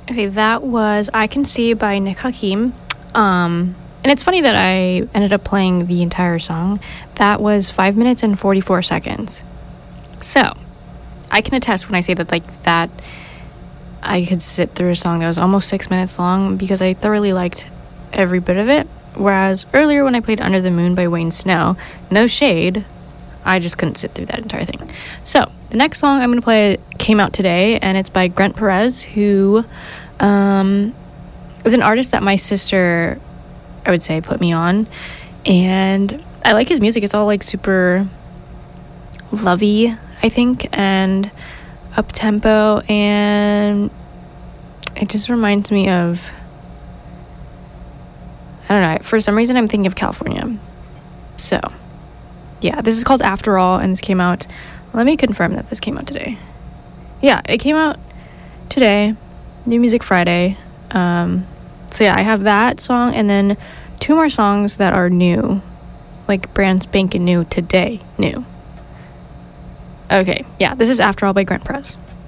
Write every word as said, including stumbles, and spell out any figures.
Okay, that was I Can See by Nick Hakim. Um, and it's funny that I ended up playing the entire song. That was five minutes and forty-four seconds. So, I can attest when I say that, like, that I could sit through a song that was almost six minutes long because I thoroughly liked every bit of it. Whereas earlier when I played Under the Moon by Wayne Snow, no shade, I just couldn't sit through that entire thing. So, the next song I'm going to play came out today, and it's by Grent Perez, who um, is an artist that my sister, I would say, put me on. And I like his music. It's all, like, super lovey, I think, and up-tempo, and it just reminds me of, I don't know, for some reason I'm thinking of California. So, yeah, this is called After All, and this came out, let me confirm that this came out today. Yeah, it came out today, New Music Friday. Um, so yeah, I have that song, and then two more songs that are new, like brand spanking new today, new. Okay, yeah, this is After All by Grant Perez.